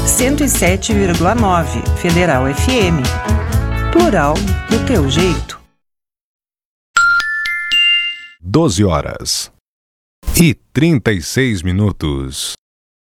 107,9 Federal FM. Plural do teu jeito. 12 horas e 36 minutos.